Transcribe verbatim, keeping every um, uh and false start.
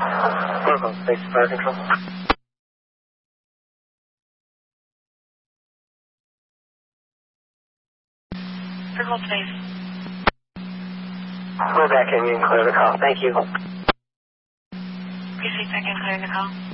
Bravo, thanks, fire control. Circle space. Go back in and clear the call. Thank you. Appreciate second clearing the call.